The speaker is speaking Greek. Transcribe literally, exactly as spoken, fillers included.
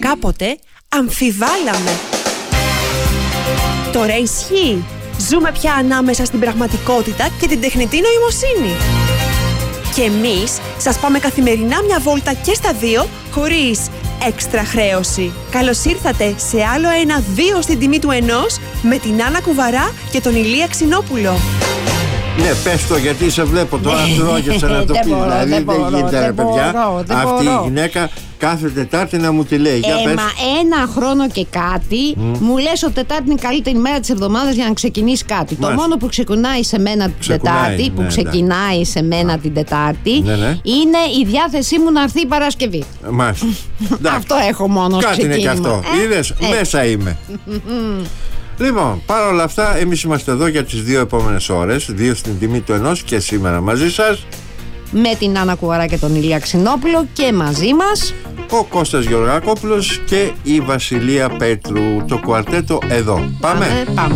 κάποτε αμφιβάλαμε. Τώρα ισχύει. Ζούμε πια ανάμεσα στην πραγματικότητα και την τεχνητή νοημοσύνη. Και εμείς σας πάμε καθημερινά μια βόλτα και στα δύο, χωρίς έξτρα χρέωση. Καλώς ήρθατε σε άλλο ένα δύο στην τιμή του ενός με την Άννα Κουβαρά και τον Ηλία Ξινόπουλο. Ναι, πες το, γιατί σε βλέπω τώρα τρώγεσαι να το πει. Δηλαδή δεν γίνεται, ρε παιδιά. Αυτή η γυναίκα κάθε Τετάρτη να μου τη λέει. Για Ε, πες. μα ένα χρόνο και κάτι Mm. μου λες ότι Τετάρτη είναι η καλύτερη μέρα της εβδομάδας για να ξεκινήσει κάτι. Το Μάλιστα. μόνο που ξεκινάει σε μένα την Ξεκουνάει, Τετάρτη, που ναι, ξεκινάει σε μένα την Τετάρτη, Ναι, ναι. είναι η διάθεσή μου να έρθει η Παρασκευή. Μάλιστα. Εντάξει. Αυτό έχω μόνο ως Κάτι είναι και ξεκίνημα. αυτό. Ε, Είδες, ε. μέσα είμαι. Λοιπόν, παρ' όλα αυτά, εμείς είμαστε εδώ για τις δύο επόμενες ώρες, δύο στην τιμή του ενός και σήμερα μαζί σας Με την Άννα Κουβαρά και τον Ηλία Ξινόπουλο και μαζί μας ο Κώστας Γεωργακόπουλος και η Βασιλεία Πέτρου. Το κουαρτέτο εδώ. Πάμε. Πάμε, πάμε.